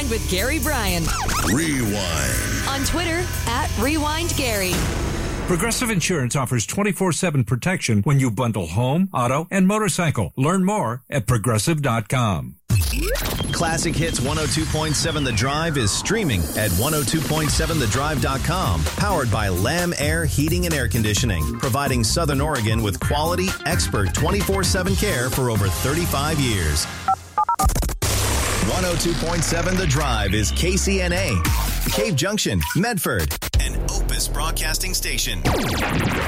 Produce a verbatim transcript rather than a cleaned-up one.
Rewind with Gary Bryan. Rewind. On Twitter, at Rewind Gary. Progressive Insurance offers twenty-four seven protection when you bundle home, auto, and motorcycle. Learn more at progressive dot com. Classic Hits one oh two point seven The Drive is streaming at one oh two point seven the drive dot com. Powered by Lamb Air Heating and Air Conditioning. Providing Southern Oregon with quality, expert twenty-four seven care for over thirty-five years. one oh two point seven The Drive is K C N A, Cave Junction, Medford, an Opus Broadcasting Station.